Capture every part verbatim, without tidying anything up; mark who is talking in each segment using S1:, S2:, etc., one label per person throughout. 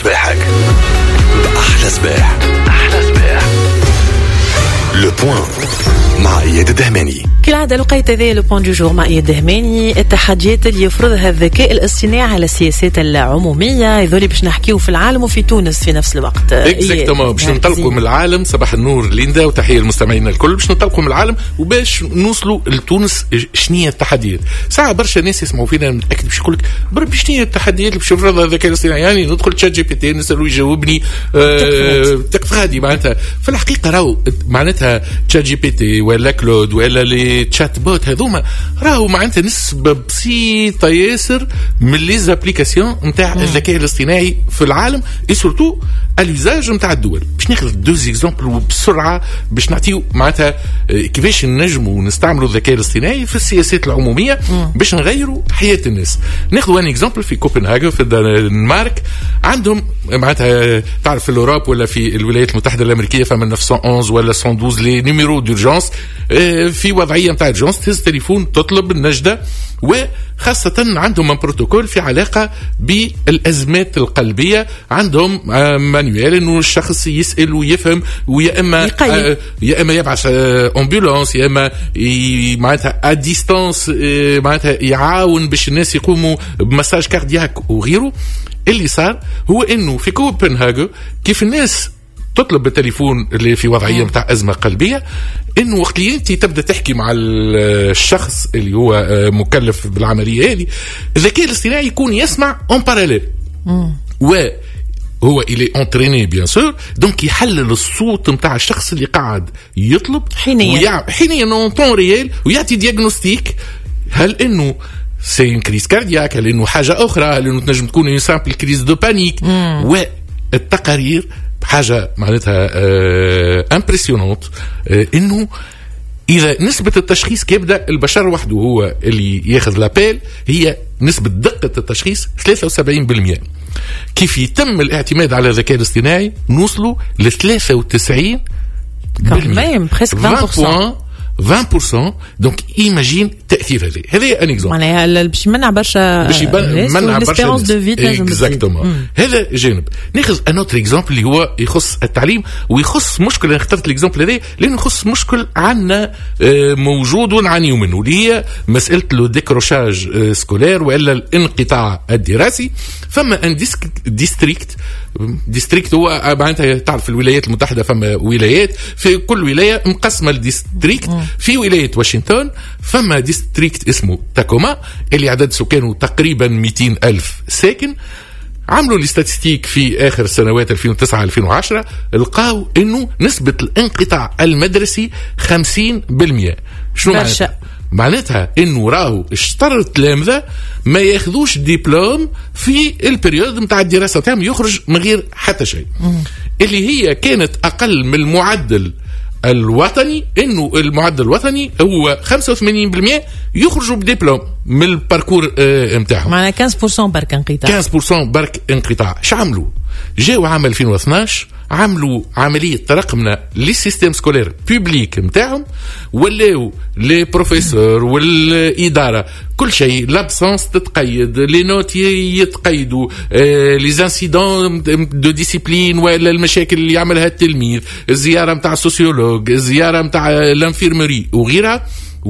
S1: صباحك أحلى صباح. أحلى صباح. لو بوان مع إياد الدهماني.
S2: كالعادة لقيت هذا لو بوان دو جور مع إياد الدهماني. التحديات اللي يفرضها الذكاء الاصطناعي على السياسات العمومية هذول باش نحكيو في العالم وفي تونس في نفس الوقت.
S3: اكزاكتومون باش ننطلقوا من العالم. صباح النور ليندا وتحية المستمعين الكل. باش ننطلقوا من العالم وباش نوصلوا لتونس. شنية التحديات؟ ساعة برشا ناس يسمعوا فينا متأكد باش يقول لك بربي شنية التحديات اللي باش يفرضها الذكاء الاصطناعي؟ يعني ندخل تشات جي بي تي نسأله يجاوبني آه تكفادي. معناتها في الحقيقة راهو معناتها تشات جي بي تي ولا كلود ولا لي تشات بوت هذوما راهو معناتها نسبة بسيطة ياسر من لي زابليكاسيون نتاع الذكاء الاصطناعي في العالم اي سورتو اليوزاج نتاع الدول. باش ناخذ دوز اكزامبل وبسرعة باش نعطيو معناتها كيفاش ننجموا نستعملوا الذكاء الاصطناعي في السياسات العمومية باش نغيروا حياة الناس. ناخذ وان اكزامبل في كوبنهاغن في الدنمارك. عندهم معناتها تعرف في الأوروب ولا في الولايات المتحدة الأمريكية فما تسعمية وإحدى ولا مية واحد عشر لي نيميرو دورجانس في وضعية نتاع الجونس تهز تليفون تطلب النجدة. وخاصة عندهم من بروتوكول في علاقة بالأزمات القلبية. عندهم مانويل إنه الشخص يسأل ويفهم ويا إما آه يا إما يبعث أمبولانس يا إما معناتها أديستانس معناتها يعاون باش الناس يقوموا بمساج كاردياك وغيره. اللي صار هو إنه في كوبنهاغن كيف الناس تطلب بالتليفون اللي في وضعية متاع أزمة قلبية إنه وقت اللي أنت تبدأ تحكي مع الشخص اللي هو مكلف بالعملية هذه الذكاء الاصطناعي يكون يسمع اون باراليل وهو إلي أنتريني بيان سور دونك يحلل الصوت متاع الشخص اللي قاعد يطلب
S2: حينيا
S3: حينيا نون طون ريال ويعطي دياغنوستيك هل إنه سي كريز كاردياك هل إنه حاجة أخرى هل إنه تنجم تكون إن سامبل كريز دو بانيك. والتقارير حاجة معناتها آه امبرسيونونت آه انه اذا نسبة التشخيص كيبدا البشر وحده هو اللي ياخذ لابيل هي نسبة دقة التشخيص ثلاثة وسبعين بالمئة. كيف يتم الاعتماد على الذكاء الاصطناعي نوصلوا ل ثلاثة وتسعين بالمئة
S2: presque vingt pour cent
S3: عشرين بالمئة. دونك ايماجين تاثير هذا هذا ان اكزامبل
S2: معناها باش يمنع برشا
S3: باش يمنع برشا اكزاكتومون. هذا جانب. ناخذ ان اوتر اكزامبل اللي هو يخص التعليم ويخص مشكل. انا اخترت الاكزامبل هذا لانه يخص مشكل عندنا موجود ونعانيو منه اللي هي مساله لو ديكروشاج سكولير والا الانقطاع الدراسي. فما ان ديستريكت ديستريكت هو معناتها تعرف الولايات المتحدة فما ولايات في كل ولاية مقسمة الديستريكت. في ولاية واشنطن فما ديستريكت اسمه تاكوما اللي عدد سكانه تقريبا مئتين ألف ساكن. عملوا الاستاتستيك في آخر سنوات ألفين وتسعة ألفين وعشرة لقاو إنه نسبة الانقطاع المدرسي خمسين بالمئة. شنو معناتها؟ معناتها انه راهو اشترط التلامذة ما ياخذوش ديبلوم في البريود متاع الدراسة تاعهم يخرج من غير حتى شيء اللي هي كانت اقل من المعدل الوطني. انه المعدل الوطني هو خمسة وثمانين بالمئة يخرجوا بديبلوم من الباركور اه متاعهم.
S2: معناها خمسة بالمئة برك انقطاع
S3: خمسة بالمئة برك انقطاع. شو عملوا؟ جاوا عام ألفين واثناش عملوا عملية ترقمنا للسيستم سكولير بيبليك متاعهم ولاو لي بروفيسور والإدارة كل شيء لابسانس تتقيد لي نوت يتقيدوا آه لي زانسيدون دو ديسيبلين ولا المشاكل اللي يعملها التلميذ الزيارة متاع السوسيولوج الزيارة متاع الانفيرمري وغيرها.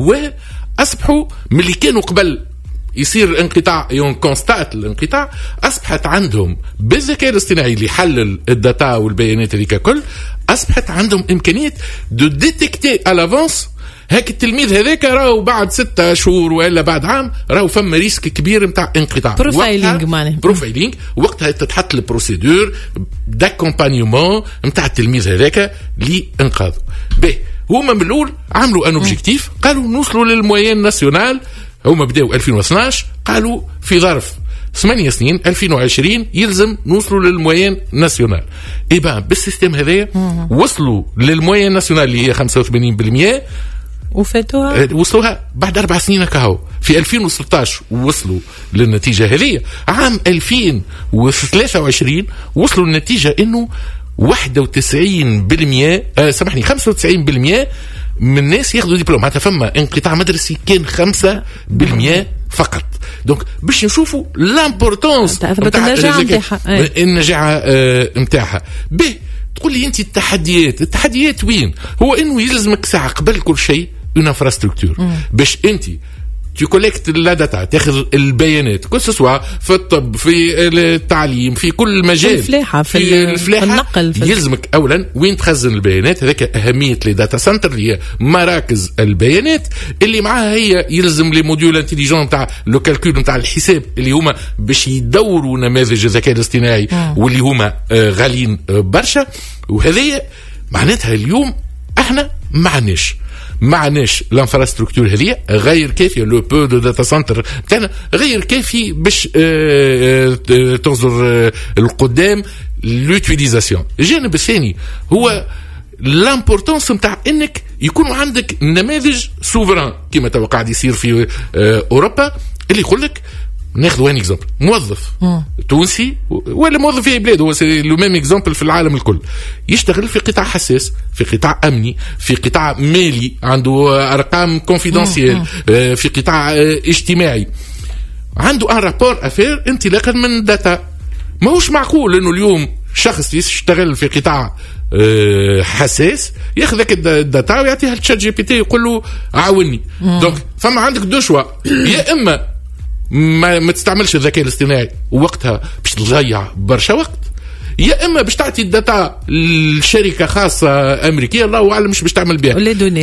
S3: وأصبحوا من اللي كانوا قبل يصير الانقطاع يون كونستات الانقطاع أصبحت عندهم بالذكاء الاصطناعي اللي يحلل الداتا والبيانات هذيك كل أصبحت عندهم إمكانية دو ديتكتي الافانس هاك التلميذ هذاك راهو بعد ستة شهور ولا بعد عام راهو فما ريسك كبير متاع انقطاع.
S2: بروفايلينج معناها
S3: بروفايلينج وقتها تتحط البروسيدور داكومبانيومون متاع التلميذ هذاك لإنقاذه. به هما من الأول عملوا ان اوبجيكتيف قالوا نوصلوا للموين ناسيونال. هما بداوا ألفين واثناش قالوا في ظرف ثمانية سنين ألفين وعشرين يلزم نوصلوا للموين ناسيونال. إيبا بالسيستم هذايا وصلوا للموين ناسيونال اللي هي خمسة وثمانين بالمئة
S2: وفاتوها
S3: وصلوها بعد أربع سنين كهو في ألفين وستة عشر وصلوا للنتيجة هذه. عام ألفين وثلاثة وعشرين وصلوا للنتيجة إنه واحد وتسعين بالمئة آه سامحني خمسة وتسعين بالمئة من الناس ياخذوا دبلوم. معناتها فما انقطاع مدرسي كان خمسة بالمئة فقط. دونك باش نشوفوا لامبورطونس
S2: تثبت النجاعه نتاعها
S3: النجاعه نتاعها. به تقول لي انت التحديات التحديات وين؟ هو انه يلزمك ساعه قبل كل شيء اون انفراستركتور باش انت tu collectes la data, تاخذ البيانات كل سوا في الطب في التعليم في كل مجال،
S2: الفلاحة في,
S3: في الفلاحة
S2: النقل في
S3: يلزمك اولا وين تخزن البيانات. هذاك اهميه لي داتا سنتر اللي هي مراكز البيانات اللي معها هي يلزم لي موديول انتليجون نتاع لو كالكول نتاع الحساب اللي هما باش يدوروا نماذج الذكاء الاصطناعي واللي هما غاليين برشا. وهذه معناتها اليوم احنا معناش معناش الانفراستركتور هذه غير كافيه، لو بو دو داتا سنتر بتاعنا غير كافي باش تنظر القدام لوتيليزاسيون. الجانب الثاني هو لامبورطونس نتاع انك يكون عندك نماذج سوفران كما تو قاعد يصير في اوروبا، اللي يقول لك ناخذ وين اكزامبل موظف مم. تونسي ولا موظف في بلاد، هو لو ميم اكزامبل في العالم الكل، يشتغل في قطاع حساس، في قطاع امني، في قطاع مالي، عنده ارقام كونفيدنسيال، في قطاع اجتماعي، عنده ان رابور افير انطلاقا من داتا. ماهوش معقول انه اليوم شخص يشتغل في قطاع حساس ياخذ ذاك الداتا ويعطيها لتشات جي بي تي يقول له عاوني. دونك فما عندك دو شوا، يا اما ما, ما تستعملش الذكاء الاصطناعي ووقتها باش تضيع برشا وقت، يا اما باش تعطي الداتا لشركه خاصه امريكيه الله اعلم مش باش تعمل بها.